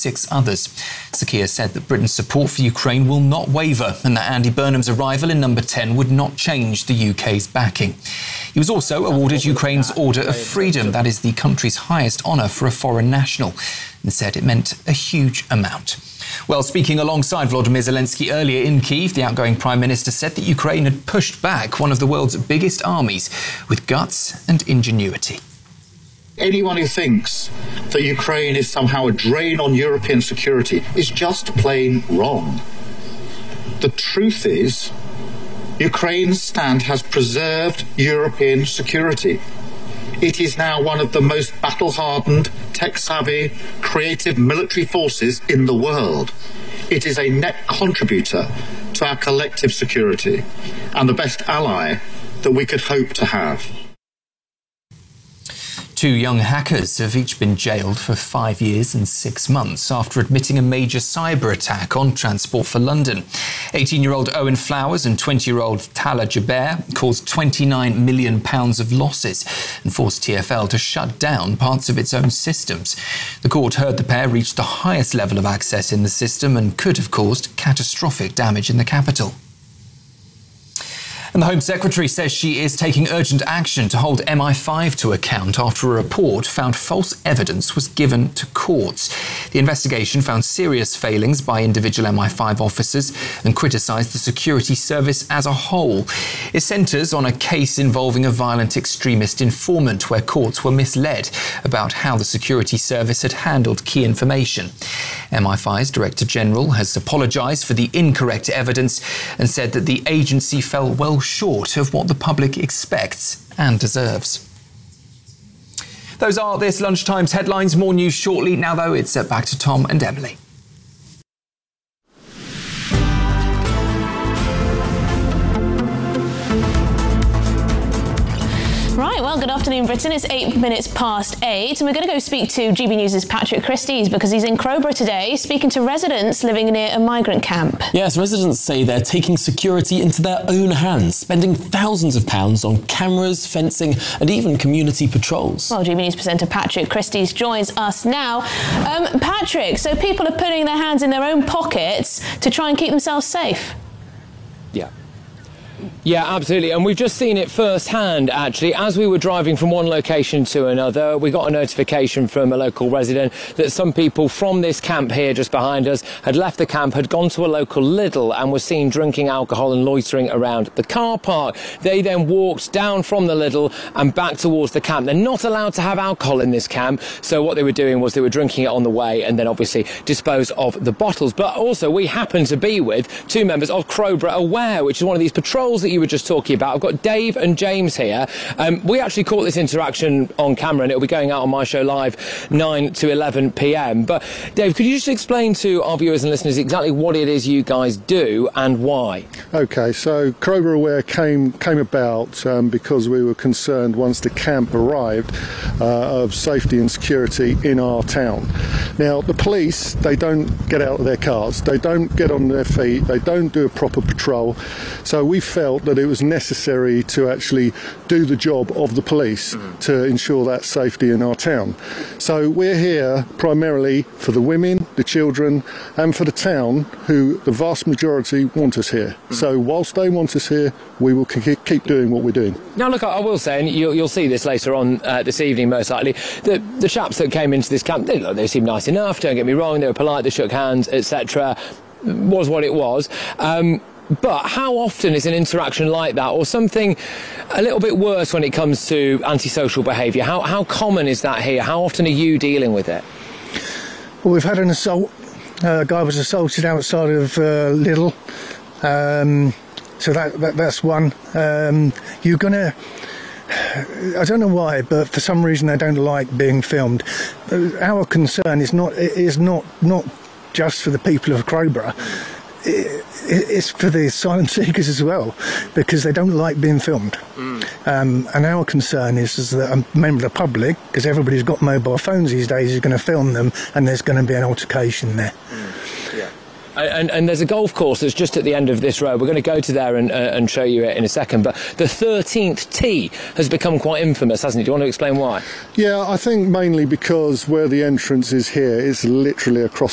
6 others. Sakia said that Britain's support for Ukraine will not waver and that Andy Burnham's arrival in number 10 would not change the UK's backing. He was also awarded Ukraine's Order of Freedom, that is the country's highest honour for a foreign national, and said it meant a huge amount. Well, speaking alongside Volodymyr Zelensky earlier in Kyiv, the outgoing Prime Minister said that Ukraine had pushed back one of the world's biggest armies with guts and ingenuity. Anyone who thinks that Ukraine is somehow a drain on European security is just plain wrong. The truth is, Ukraine's stand has preserved European security. It is now one of the most battle-hardened, tech-savvy, creative military forces in the world. It is a net contributor to our collective security and the best ally that we could hope to have. 2 young hackers have each been jailed for 5 years and 6 months after admitting a major cyber attack on Transport for London. 18-year-old Owen Flowers and 20-year-old Tala Jaber caused £29 million of losses and forced TfL to shut down parts of its own systems. The court heard the pair reached the highest level of access in the system and could have caused catastrophic damage in the capital. And the Home Secretary says she is taking urgent action to hold MI5 to account after a report found false evidence was given to courts. The investigation found serious failings by individual MI5 officers and criticised the security service as a whole. It centres on a case involving a violent extremist informant where courts were misled about how the security service had handled key information. MI5's Director General has apologised for the incorrect evidence and said that the agency fell well short of what the public expects and deserves. Those are this lunchtime's headlines. More news shortly. Now, though, it's back to Tom and Emily. Right, well, good afternoon, Britain. It's 8 minutes past 8, and we're going to go speak to GB News' Patrick Christys because he's in Crowborough today speaking to residents living near a migrant camp. Yes, residents say they're taking security into their own hands, spending thousands of pounds on cameras, fencing and even community patrols. Well, GB News presenter Patrick Christys joins us now. Patrick, so people are putting their hands in their own pockets to try and keep themselves safe? Yeah, absolutely. And we've just seen it firsthand, actually. As we were driving from one location to another, we got a notification from a local resident that some people from this camp here just behind us had left the camp, had gone to a local Lidl and were seen drinking alcohol and loitering around the car park. They then walked down from the Lidl and back towards the camp. They're not allowed to have alcohol in this camp, so what they were doing was they were drinking it on the way and then obviously dispose of the bottles. But also, we happen to be with 2 members of Crowborough Aware, which is one of these patrols that you were just talking about. I've got Dave and James here. We actually caught this interaction on camera and it'll be going out on my show live 9 to 11 p.m. But Dave, could you just explain to our viewers and listeners exactly what it is you guys do and why? OK, so Crowborough Aware came about because we were concerned once the camp arrived of safety and security in our town. Now, the police, they don't get out of their cars, they don't get on their feet, they don't do a proper patrol. So we felt that it was necessary to actually do the job of the police to ensure that safety in our town. So we're here primarily for the women, the children and for the town, who the vast majority want us here. So whilst they want us here, we will keep doing what we're doing. Now look, I will say, and you'll see this later on this evening most likely, the chaps that came into this camp, they seemed nice enough, don't get me wrong, they were polite, they shook hands, etc. Was what it was. But how often is an interaction like that, or something a little bit worse when it comes to antisocial behaviour? How common is that here? How often are you dealing with it? Well, we've had an assault. A guy was assaulted outside of Lidl. So that's one. You're going to... I don't know why, but for some reason they don't like being filmed. Our concern is not just for the people of Crowborough. It's for the asylum seekers as well, because they don't like being filmed. And our concern is that a member of the public, because everybody's got mobile phones these days, is going to film them and there's going to be an altercation there. Yeah. And there's a golf course that's just at the end of this road. We're going to go to there and show you it in a second. But the 13th tee has become quite infamous, hasn't it? Do you want to explain why? Yeah, I think mainly because where the entrance is here is literally across